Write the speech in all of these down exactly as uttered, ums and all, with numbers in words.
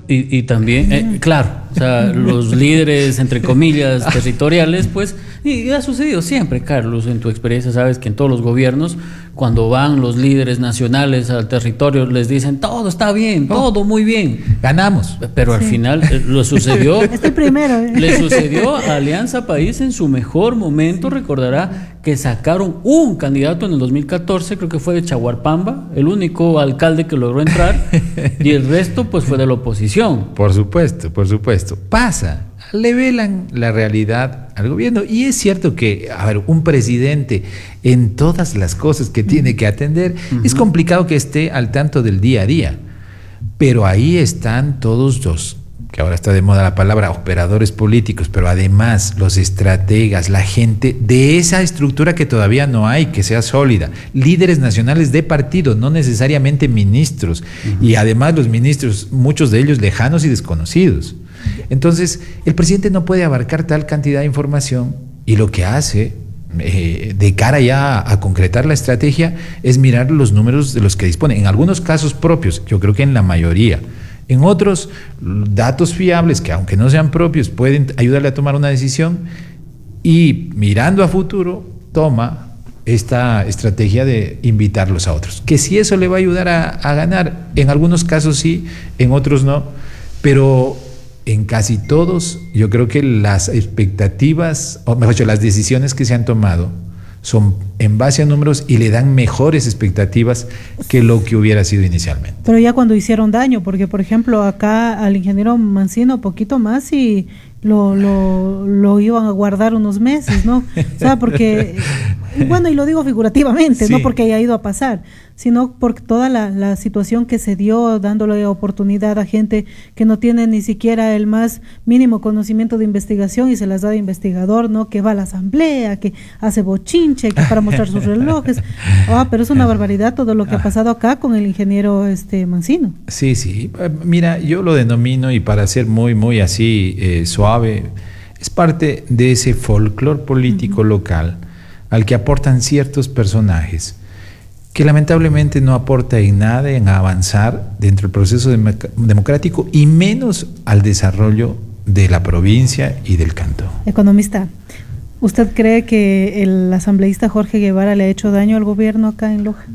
y, y también, eh, claro, o sea, los líderes, entre comillas, territoriales, pues, y, y ha sucedido siempre, Carlos, en tu experiencia sabes que en todos los gobiernos, cuando van los líderes nacionales al territorio, les dicen, todo está bien, oh, todo muy bien. Ganamos. Pero sí, al final eh, lo sucedió. Es el primero. ¿eh? Le sucedió a Alianza País en su mejor momento, recordará que sacaron un candidato en el dos mil catorce, creo que fue de Chaguarpamba, el único alcalde que logró entrar, y el resto pues fue de la oposición. Por supuesto, por supuesto. Pasa, le velan la realidad al gobierno. Y es cierto que, a ver, un presidente en todas las cosas que tiene que atender, uh-huh, es complicado que esté al tanto del día a día. Pero ahí están todos los, que ahora está de moda la palabra, operadores políticos, pero además los estrategas, la gente de esa estructura que todavía no hay, que sea sólida, líderes nacionales de partidos, no necesariamente ministros, uh-huh, y además los ministros, muchos de ellos lejanos y desconocidos. Entonces, el presidente no puede abarcar tal cantidad de información, y lo que hace eh, de cara ya a, a concretar la estrategia es mirar los números de los que dispone, en algunos casos propios, yo creo que en la mayoría. En otros, datos fiables que aunque no sean propios pueden ayudarle a tomar una decisión, y mirando a futuro toma esta estrategia de invitarlos a otros. Que si eso le va a ayudar a, a ganar, en algunos casos sí, en otros no, pero en casi todos yo creo que las expectativas, o mejor dicho, las decisiones que se han tomado son en base a números y le dan mejores expectativas que lo que hubiera sido inicialmente. Pero ya cuando hicieron daño, porque por ejemplo acá al ingeniero Mancino poquito más y lo, lo, lo iban a guardar unos meses, ¿no? O sea, porque, bueno, y lo digo figurativamente, sí, no porque haya ido a pasar, sino por toda la, la situación que se dio, dándole oportunidad a gente que no tiene ni siquiera el más mínimo conocimiento de investigación y se las da de investigador, ¿no? Que va a la asamblea, que hace bochinche, que para mostrar sus relojes. Ah, pero es una barbaridad todo lo que ha pasado acá con el ingeniero este Mancino. Sí, sí. Mira, yo lo denomino, y para ser muy, muy así eh, suave, es parte de ese folclore político uh-huh. local al que aportan ciertos personajes que lamentablemente no aporta en nada en avanzar dentro del proceso dem- democrático y menos al desarrollo de la provincia y del cantón. Economista, ¿usted cree que el asambleísta Jorge Guevara le ha hecho daño al gobierno acá en Loja?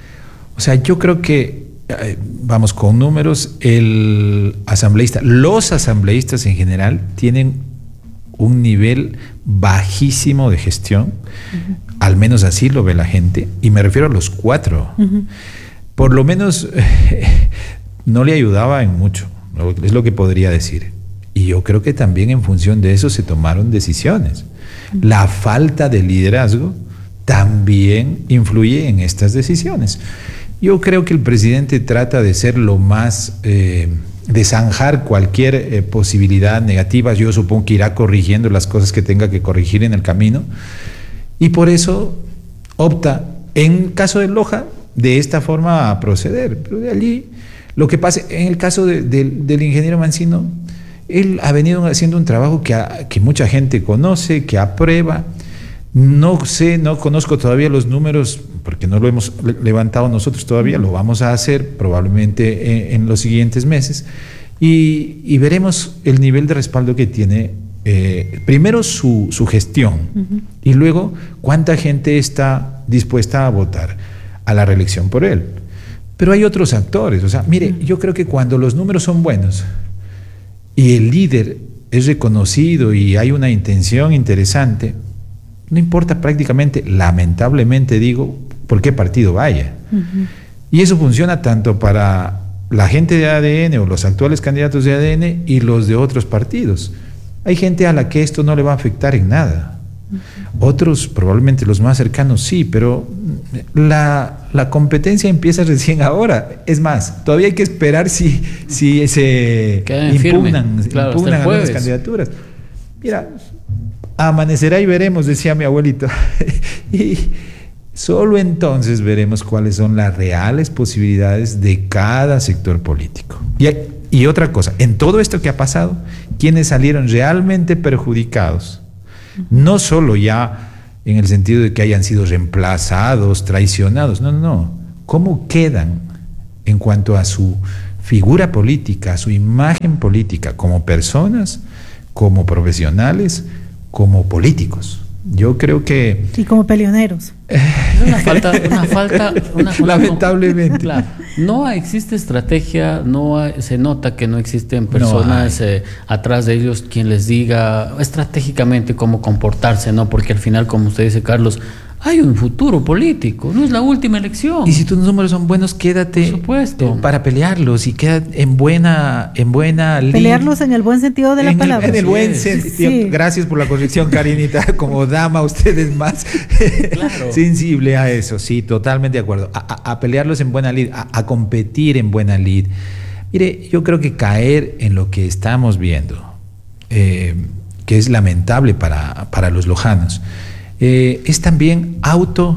O sea, yo creo que, eh, vamos con números, el asambleísta, los asambleístas en general tienen un nivel bajísimo de gestión, uh-huh. al menos así lo ve la gente, y me refiero a los cuatro. Uh-huh. Por lo menos eh, no le ayudaba en mucho, es lo que podría decir. Y yo creo que también en función de eso se tomaron decisiones. Uh-huh. La falta de liderazgo también influye en estas decisiones. Yo creo que el presidente trata de ser lo más... Eh, de zanjar cualquier eh, posibilidad negativa. Yo supongo que irá corrigiendo las cosas que tenga que corregir en el camino, y por eso opta, en caso de Loja, de esta forma a proceder. Pero de allí, lo que pasa, en el caso de, de, del ingeniero Mancino, él ha venido haciendo un trabajo que, a, que mucha gente conoce, que aprueba. No sé, no conozco todavía los números, porque no lo hemos levantado nosotros todavía, lo vamos a hacer probablemente en, en los siguientes meses, y, y veremos el nivel de respaldo que tiene, eh, primero su, su gestión, uh-huh. y luego cuánta gente está dispuesta a votar a la reelección por él. Pero hay otros actores, o sea, mire, uh-huh. yo creo que cuando los números son buenos y el líder es reconocido y hay una intención interesante, no importa prácticamente, lamentablemente digo, por qué partido vaya. Uh-huh. Y eso funciona tanto para la gente de A D N o los actuales candidatos de A D N y los de otros partidos. Hay gente a la que esto no le va a afectar en nada. Uh-huh. Otros, probablemente los más cercanos, sí, pero la, la competencia empieza recién ahora. Es más, todavía hay que esperar si, si se impugnan, claro, impugnan algunas candidaturas. Mira, amanecerá y veremos, decía mi abuelito. Y solo entonces veremos cuáles son las reales posibilidades de cada sector político. Y, y otra cosa, en todo esto que ha pasado, quienes salieron realmente perjudicados, no solo ya en el sentido de que hayan sido reemplazados, traicionados, no, no, no. ¿Cómo quedan en cuanto a su figura política, a su imagen política, como personas, como profesionales, como políticos. Yo creo que... Y como peleoneros. Es una falta, una falta, una, una, lamentablemente. Claro, no existe estrategia, no hay, se nota que no existen personas no eh, atrás de ellos quien les diga estratégicamente cómo comportarse, ¿no? Porque al final, como usted dice, Carlos, hay un futuro político, no es la última elección. Y si tus números son buenos, quédate. Por supuesto. Para pelearlos y queda en buena, en buena Pelearlos en el buen sentido de la en palabra. El, en el sí, buen sí, sentido. sí. Gracias por la corrección, Karinita. Como dama, usted es más Claro. sensible a eso. Sí, totalmente de acuerdo. A, a, a pelearlos en buena lid, a, a competir en buena lid. Mire, yo creo que caer en lo que estamos viendo, eh, que es lamentable para, para los lojanos, Eh, es también auto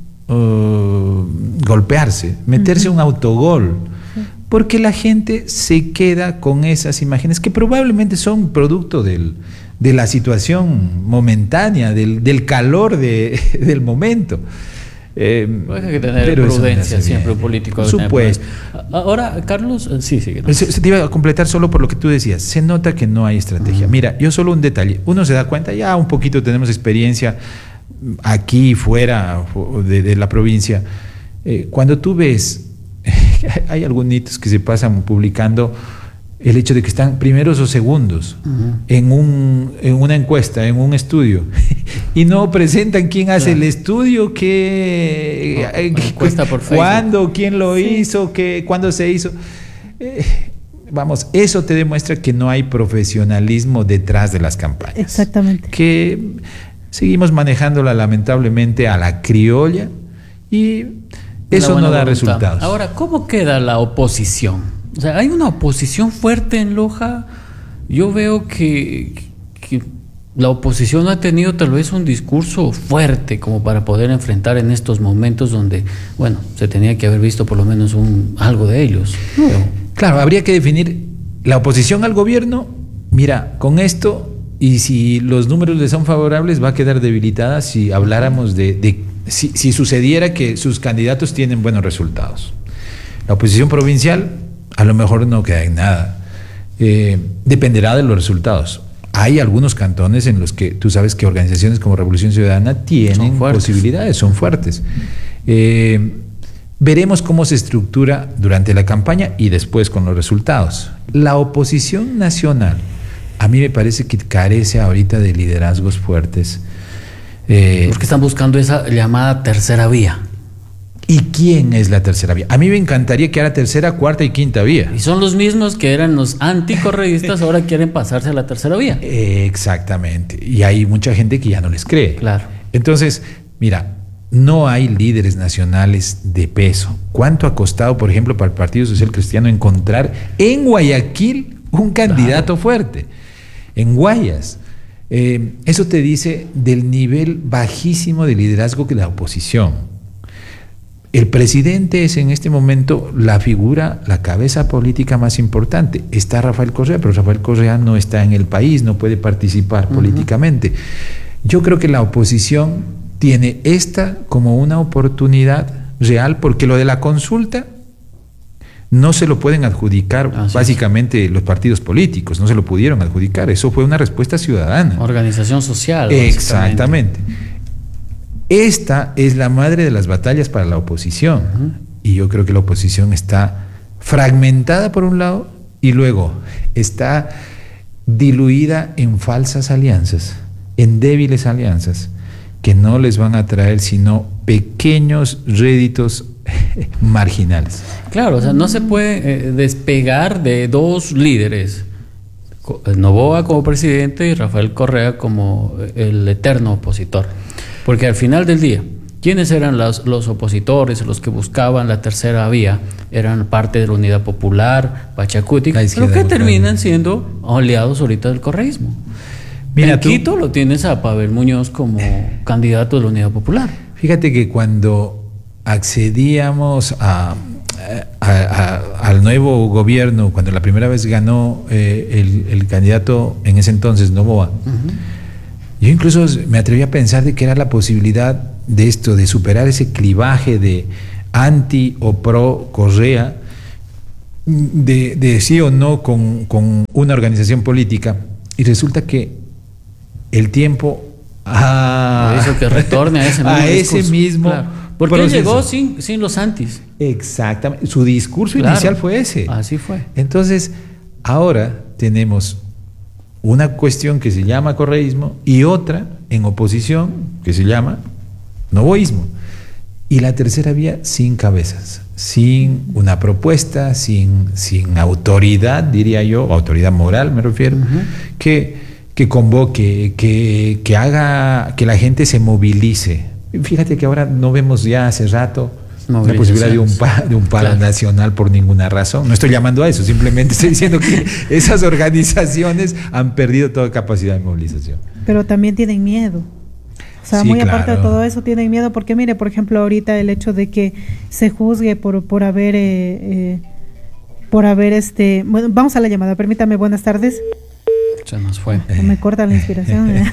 uh, golpearse, meterse uh-huh. un autogol, porque la gente se queda con esas imágenes que probablemente son producto del, de la situación momentánea, del, del calor de, del momento. Eh, hay que tener prudencia siempre un político. Por supuesto. Ahora, Carlos, sí, sí. No. Se, se te iba a completar solo por lo que tú decías. Se nota que no hay estrategia. Uh-huh. Mira, yo solo un detalle. Uno se da cuenta, ya un poquito tenemos experiencia aquí, fuera de, de la provincia. Eh, cuando tú ves, hay algunos que se pasan publicando el hecho de que están primeros o segundos uh-huh. en, un, en una encuesta, en un estudio, y no presentan quién hace claro. el estudio, qué, no, eh, encuesta por Facebook. Cuándo, quién lo sí. hizo, qué, cuándo se hizo. Eh, vamos, eso te demuestra que no hay profesionalismo detrás de las campañas. Exactamente. Que seguimos manejándola lamentablemente a la criolla y eso no da voluntad. Resultados. Ahora, ¿cómo queda la oposición? O sea, hay una oposición fuerte en Loja. Yo veo que, que la oposición no ha tenido tal vez un discurso fuerte como para poder enfrentar en estos momentos donde, bueno, se tenía que haber visto por lo menos un, algo de ellos. No. Claro, habría que definir la oposición al gobierno. Mira, con esto, y si los números le son favorables, va a quedar debilitada si habláramos de, de si, si sucediera que sus candidatos tienen buenos resultados. La oposición provincial a lo mejor no queda en nada. Eh, dependerá de los resultados. Hay algunos cantones en los que tú sabes que organizaciones como Revolución Ciudadana tienen son posibilidades, son fuertes. Eh, veremos cómo se estructura durante la campaña y después con los resultados. La oposición nacional, a mí me parece que carece ahorita de liderazgos fuertes. Eh, Porque están buscando esa llamada tercera vía. ¿Y quién es la tercera vía? A mí me encantaría que era tercera, cuarta y quinta vía. Y son los mismos que eran los anticorreístas, ahora quieren pasarse a la tercera vía. Exactamente. Y hay mucha gente que ya no les cree. Claro. Entonces, mira, no hay líderes nacionales de peso. ¿Cuánto ha costado, por ejemplo, para el Partido Social Cristiano encontrar en Guayaquil un candidato claro. fuerte? En Guayas. Eh, eso te dice del nivel bajísimo de liderazgo que la oposición. El presidente es en este momento la figura, la cabeza política más importante. Está Rafael Correa, pero Rafael Correa no está en el país, no puede participar uh-huh. políticamente. Yo creo que la oposición tiene esta como una oportunidad real, porque lo de la consulta no se lo pueden adjudicar Así básicamente es. los partidos políticos, no se lo pudieron adjudicar. Eso fue una respuesta ciudadana. Organización social. Exactamente. Esta es la madre de las batallas para la oposición. Uh-huh. Y yo creo que la oposición está fragmentada por un lado y luego está diluida en falsas alianzas, en débiles alianzas que no les van a traer sino pequeños réditos marginales. Claro, o sea, no se puede eh, despegar de dos líderes, Noboa como presidente y Rafael Correa como el eterno opositor. Porque al final del día, ¿quiénes eran los, los opositores, los que buscaban la tercera vía? Eran parte de la Unidad Popular, Pachacuti, pero que terminan siendo aliados ahorita del correísmo. Mira, en tú, Quito lo tienes a Pavel Muñoz como candidato de la Unidad Popular. Fíjate que cuando accedíamos a, a, a, al nuevo gobierno, cuando la primera vez ganó eh, el, el candidato en ese entonces, Noboa, uh-huh. yo incluso me atreví a pensar de que era la posibilidad de esto, de superar ese clivaje de anti o pro Correa, de, de sí o no con, con una organización política, y resulta que el tiempo ha hizo que retorne a ese mismo, a ese mismo claro. Porque proceso. Él llegó sin, sin los antis. Exactamente, su discurso claro. inicial fue ese. Así fue. Entonces, ahora tenemos una cuestión que se llama correísmo y otra en oposición que se llama novoísmo. Y la tercera vía sin cabezas, sin una propuesta, sin, sin autoridad, diría yo, autoridad moral me refiero, uh-huh. que, que convoque, que, que haga que la gente se movilice. Fíjate que ahora no vemos ya hace rato la posibilidad de un, pa, de un paro claro. nacional por ninguna razón. No estoy llamando a eso, simplemente estoy diciendo que esas organizaciones han perdido toda capacidad de movilización. Pero también tienen miedo. O sea, sí, muy claro. aparte de todo eso, tienen miedo porque, mire, por ejemplo, ahorita el hecho de que se juzgue por, por haber, eh, eh, por haber, este, bueno, vamos a la llamada, permítame, buenas tardes. Se nos fue. Me corta la inspiración. ¿eh?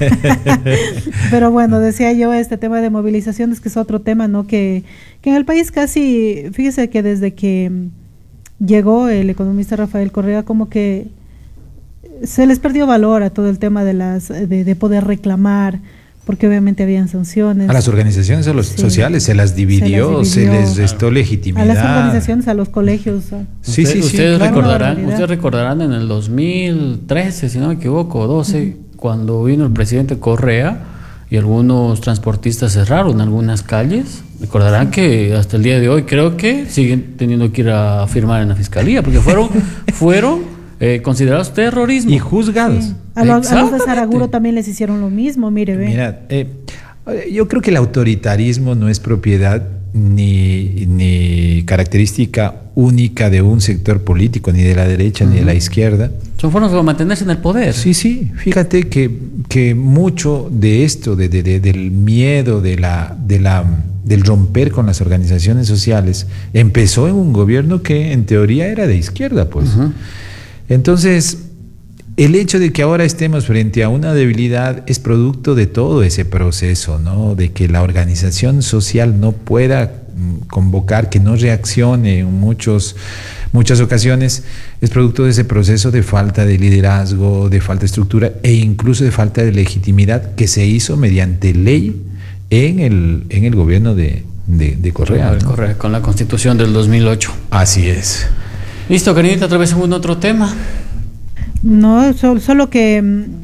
Pero bueno, decía yo, este tema de movilizaciones, que es otro tema, ¿no? Que, que en el país casi, fíjese que desde que llegó el economista Rafael Correa, como que se les perdió valor a todo el tema de las, de, de poder reclamar, porque obviamente habían sanciones. A las organizaciones a los sí. sociales se las, dividió, se las dividió, se les restó legitimidad. A las organizaciones, a los colegios. Sí, Usted, sí, sí. Ustedes, claro, recordarán, ustedes recordarán en el dos mil trece, si no me equivoco, doce, uh-huh. cuando vino el presidente Correa y algunos transportistas cerraron algunas calles. Recordarán que hasta el día de hoy creo que siguen teniendo que ir a firmar en la fiscalía, porque fueron, fueron Eh, considerados terrorismo y juzgados. Sí. A, los, a los de Saraguro también les hicieron lo mismo, mire, ve. Mira, eh, yo creo que el autoritarismo no es propiedad ni, ni característica única de un sector político, ni de la derecha uh-huh. ni de la izquierda. Son formas de mantenerse en el poder. Sí, sí. Fíjate que, que mucho de esto, de, de, de, del miedo, de la, de la, del romper con las organizaciones sociales, empezó en un gobierno que en teoría era de izquierda, pues. Uh-huh. Entonces, el hecho de que ahora estemos frente a una debilidad es producto de todo ese proceso, ¿no? De que la organización social no pueda convocar, que no reaccione en muchos, muchas ocasiones, es producto de ese proceso de falta de liderazgo, de falta de estructura e incluso de falta de legitimidad que se hizo mediante ley en el, en el gobierno de, de, de Correa, ¿no? Correa, con la Constitución del dos mil ocho. Así es. Listo, Karinita, otra vez en un otro tema. No, solo, solo que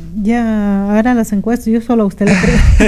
ya hará las encuestas, yo solo a usted le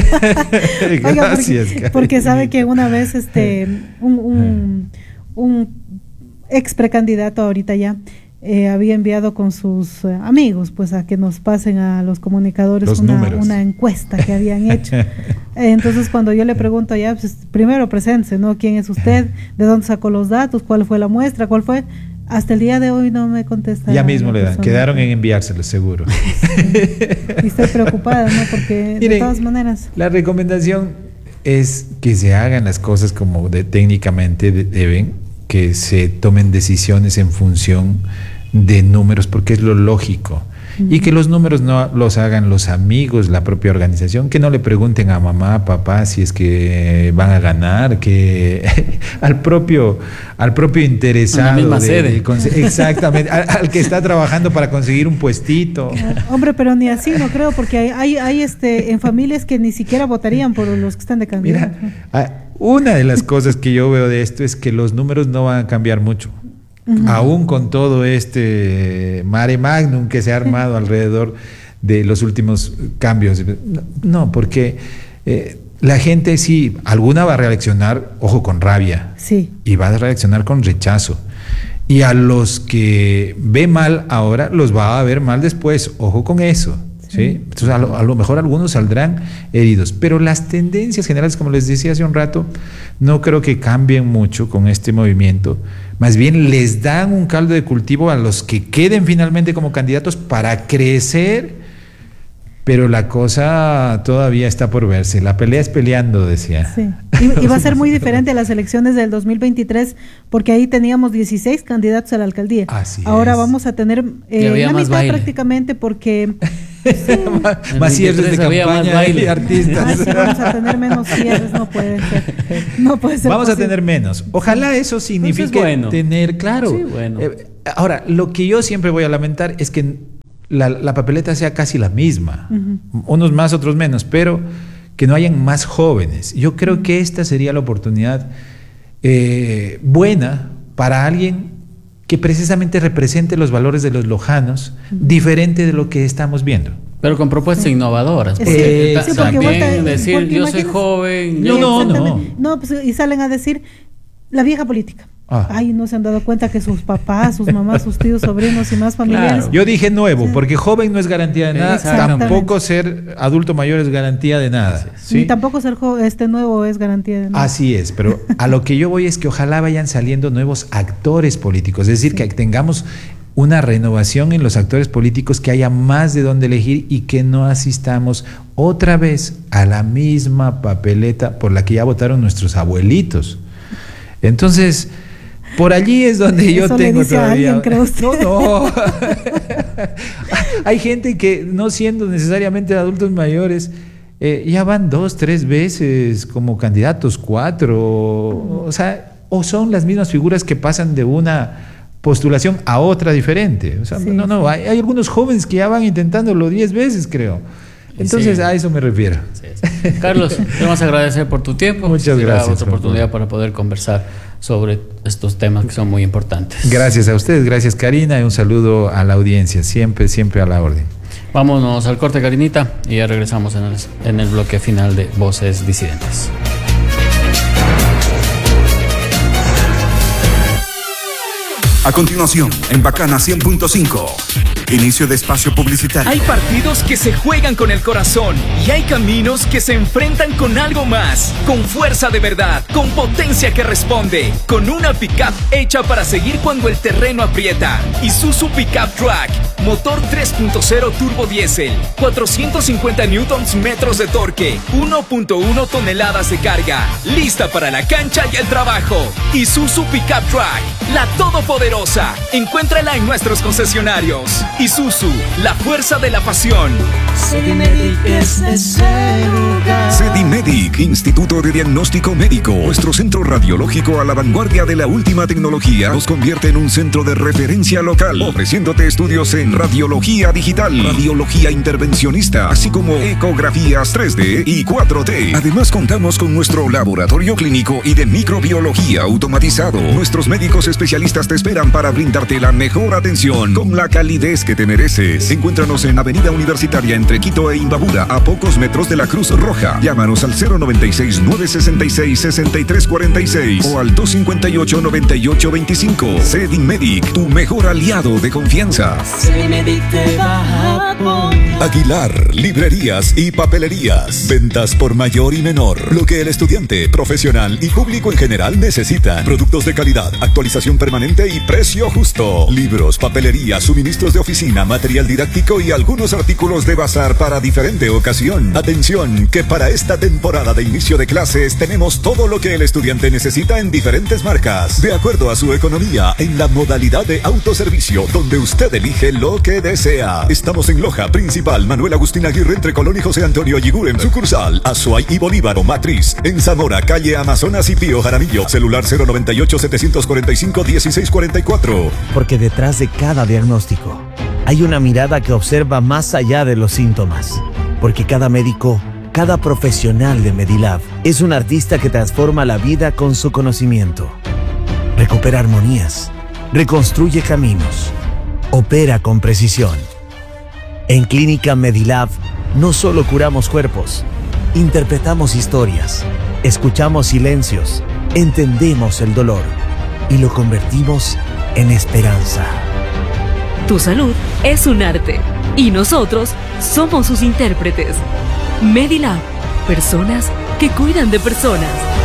creo. Oiga, Gracias, porque, porque sabe que una vez este un, un, un ex precandidato ahorita ya eh, había enviado con sus eh, amigos pues a que nos pasen a los comunicadores los una, una encuesta que habían hecho. Entonces cuando yo le pregunto ya, pues primero preséntese, ¿no? ¿Quién es usted? ¿De dónde sacó los datos? ¿Cuál fue la muestra? ¿Cuál fue? Hasta el día de hoy no me contesta. Ya mismo le dan, quedaron en enviárselos seguro. Sí. Y estoy preocupada, ¿no? Porque Miren, de todas maneras. La recomendación es que se hagan las cosas como de, técnicamente de, deben, que se tomen decisiones en función de números, porque es lo lógico. Y que los números no los hagan los amigos, la propia organización, que no le pregunten a mamá, papá si es que van a ganar, que al propio al propio interesado, la misma de, sede. De, exactamente, al, al que está trabajando para conseguir un puestito. Hombre, pero ni así no creo, porque hay, hay, hay este en familias que ni siquiera votarían por los que están de candidato. Mira, una de las cosas que yo veo de esto es que los números no van a cambiar mucho. Uh-huh. Aún con todo este mare magnum que se ha armado alrededor de los últimos cambios. No, porque eh, la gente sí, alguna va a reaccionar, ojo, con rabia. Sí. Y va a reaccionar con rechazo. Y a los que ve mal ahora, los va a ver mal después. Ojo con eso. ¿Sí? Entonces, a lo, a lo mejor algunos saldrán heridos, pero las tendencias generales, como les decía hace un rato, no creo que cambien mucho con este movimiento. Más bien les dan un caldo de cultivo a los que queden finalmente como candidatos para crecer, pero la cosa todavía está por verse. La pelea es peleando, decía. Sí. Y, y va a ser muy diferente a las elecciones del dos mil veintitrés, porque ahí teníamos dieciséis candidatos a la alcaldía. Así Ahora es. vamos a tener eh, la mitad baile. prácticamente, porque Sí. más, más cierres de campaña y artistas. Ay, sí, vamos a tener menos cierres, no puede ser. No puede ser Vamos posible. a tener menos. Ojalá eso signifique Entonces, bueno. tener, claro. Sí, bueno. Eh, ahora, lo que yo siempre voy a lamentar es que la, la papeleta sea casi la misma. Uh-huh. Unos más, otros menos, pero que no hayan más jóvenes. Yo creo uh-huh. que esta sería la oportunidad eh, buena para alguien que precisamente represente los valores de los lojanos, uh-huh. diferente de lo que estamos viendo. Pero con propuestas sí. innovadoras. Porque eh, sí, también porque vuelta, decir, porque yo soy joven. Yo no, no. No, pues, y salen a decir, la vieja política. Ah. Ay, no se han dado cuenta que sus papás, sus mamás, sus tíos, sobrinos y más familiares. Claro. Yo dije nuevo, porque joven no es garantía de nada, tampoco ser adulto mayor es garantía de nada. ¿Sí? Ni tampoco ser este nuevo es garantía de nada. Así es, pero a lo que yo voy es que ojalá vayan saliendo nuevos actores políticos, es decir, sí. que tengamos una renovación en los actores políticos, que haya más de dónde elegir y que no asistamos otra vez a la misma papeleta por la que ya votaron nuestros abuelitos. Entonces, por allí es donde yo Eso tengo le dice todavía. A alguien, ¿cree usted? No, no. Hay gente que no siendo necesariamente adultos mayores, eh, ya van dos, tres veces como candidatos, cuatro, o sea, o son las mismas figuras que pasan de una postulación a otra diferente. O sea, sí, no, no, hay, hay algunos jóvenes que ya van intentándolo diez veces, creo. Entonces, sí. a eso me refiero. Sí, sí. Carlos, te vamos a agradecer por tu tiempo. Muchas gracias. Otra oportunidad para poder conversar sobre estos temas que son muy importantes. Gracias a ustedes, gracias Karina, y un saludo a la audiencia, siempre, siempre a la orden. Vámonos al corte, Karinita, y ya regresamos en el, en el bloque final de Voces Disidentes. A continuación, en Bacana cien punto cinco, inicio de espacio publicitario. Hay partidos que se juegan con el corazón y hay caminos que se enfrentan con algo más, con fuerza de verdad, con potencia que responde, con una pickup hecha para seguir cuando el terreno aprieta. Isuzu Pickup Track, motor tres punto cero turbo diésel, cuatrocientos cincuenta newtons metros de torque, uno punto uno toneladas de carga, lista para la cancha y el trabajo. Isuzu Pickup Track, la todopoderosa. Encuéntrala en nuestros concesionarios. Isuzu, la fuerza de la pasión. Sedimedic es ese lugar. Sedimedic, Instituto de Diagnóstico Médico. Nuestro centro radiológico a la vanguardia de la última tecnología nos convierte en un centro de referencia local, ofreciéndote estudios en radiología digital, radiología intervencionista, así como ecografías tres D y cuatro D. Además, contamos con nuestro laboratorio clínico y de microbiología automatizado. Nuestros médicos especialistas te esperan para brindarte la mejor atención con la calidez que te mereces. Encuéntranos en Avenida Universitaria entre Quito e Imbabura, a pocos metros de la Cruz Roja. Llámanos al cero noventa y seis, nueve sesenta y seis, sesenta y tres cuarenta y seis o al dos cincuenta y ocho, noventa y ocho veinticinco. Sedimedic, tu mejor aliado de confianza. Sedimedic te va a apoyar. Aguilar, librerías y papelerías. Ventas por mayor y menor. Lo que el estudiante, profesional y público en general necesitan. Productos de calidad, actualización permanente y precio justo. Libros, papelería, suministros de oficina, material didáctico y algunos artículos de bazar para diferente ocasión. Atención, que para esta temporada de inicio de clases tenemos todo lo que el estudiante necesita en diferentes marcas, de acuerdo a su economía, en la modalidad de autoservicio, donde usted elige lo que desea. Estamos en Loja, Principal, Manuel Agustín Aguirre, entre Colón y José Antonio Yiguren, sucursal, Azuay y Bolívar o Matriz. En Zamora, calle Amazonas y Pío Jaramillo, celular cero noventa y ocho, setecientos cuarenta y cinco, dieciséis cuarenta y cuatro. Porque detrás de cada diagnóstico hay una mirada que observa más allá de los síntomas. Porque cada médico, cada profesional de Medilab es un artista que transforma la vida con su conocimiento. Recupera armonías, reconstruye caminos, opera con precisión. En Clínica Medilab no solo curamos cuerpos, interpretamos historias, escuchamos silencios, entendemos el dolor y lo convertimos en esperanza. Tu salud es un arte y nosotros somos sus intérpretes. Medilab, personas que cuidan de personas.